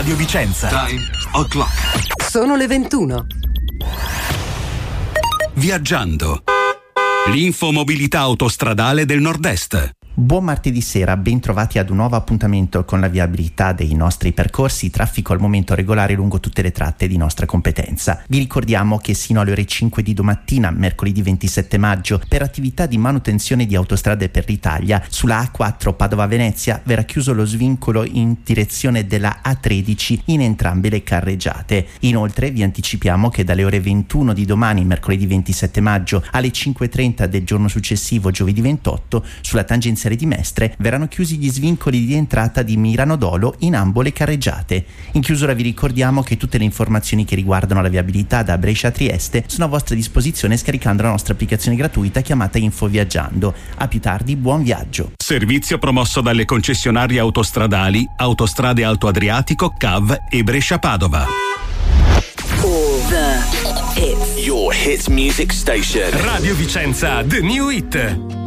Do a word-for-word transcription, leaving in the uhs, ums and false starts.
Radio Vicenza. Time o'clock. Sono le ventuno. Viaggiando. L'infomobilità autostradale del Nord-Est. Buon martedì sera, ben trovati ad un nuovo appuntamento con la viabilità dei nostri percorsi, traffico al momento regolare lungo tutte le tratte di nostra competenza. Vi ricordiamo che sino alle ore cinque di domattina, mercoledì ventisette maggio, per attività di manutenzione di autostrade per l'Italia, sulla A quattro Padova-Venezia verrà chiuso lo svincolo in direzione della A tredici in entrambe le carreggiate. Inoltre vi anticipiamo che dalle ore ventuno di domani, mercoledì ventisette maggio, alle cinque e trenta del giorno successivo, giovedì ventotto, sulla tangenziale di Mestre verranno chiusi gli svincoli di entrata di Mirano Dolo in ambo le carreggiate. In chiusura vi ricordiamo che tutte le informazioni che riguardano la viabilità da Brescia a Trieste sono a vostra disposizione scaricando la nostra applicazione gratuita chiamata Info Viaggiando. A più tardi, buon viaggio. Servizio promosso dalle concessionarie autostradali Autostrade Alto Adriatico, C A V e Brescia Padova. All the hits. Your hits music station. Radio Vicenza, The New Hit.